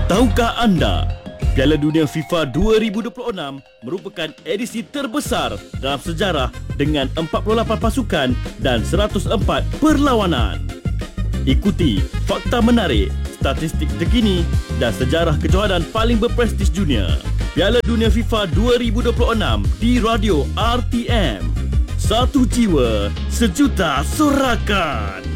Tahukah anda, Piala Dunia FIFA 2026 merupakan edisi terbesar dalam sejarah dengan 48 pasukan dan 104 perlawanan. Ikuti fakta menarik, statistik terkini dan sejarah kejohanan paling berprestij dunia. Piala Dunia FIFA 2026 di Radio RTM. Satu jiwa, sejuta sorakan.